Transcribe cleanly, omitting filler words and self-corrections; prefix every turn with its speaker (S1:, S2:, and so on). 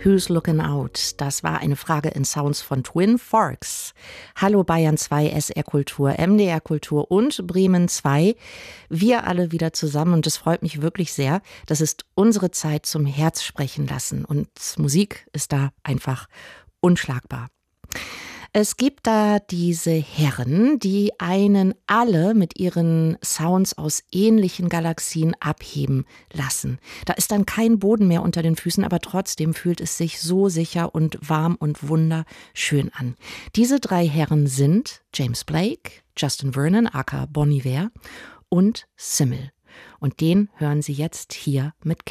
S1: Who's Looking Out? Das war eine Frage in Sounds von Twin Forks. Hallo Bayern 2, SR Kultur, MDR Kultur und Bremen 2. Wir alle wieder zusammen und es freut mich wirklich sehr. Das ist unsere Zeit zum Herz sprechen lassen und Musik ist da einfach unschlagbar. Es gibt da diese Herren, die einen alle mit ihren Sounds aus ähnlichen Galaxien abheben lassen. Da ist dann kein Boden mehr unter den Füßen, aber trotzdem fühlt es sich so sicher und warm und wunderschön an. Diese drei Herren sind James Blake, Justin Vernon, aka Bon Iver und Simmel. Und den hören Sie jetzt hier mit